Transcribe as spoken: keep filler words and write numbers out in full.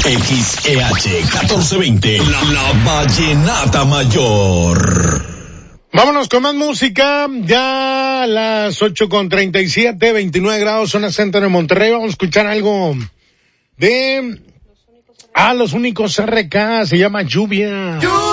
X E H catorce veinte, la, la Vallenata Mayor. Vámonos con más música, ya a las ocho con treinta y siete, veintinueve grados, zona centro de Monterrey. Vamos a escuchar algo de... Ah, Los Únicos R K, se llama Lluvia.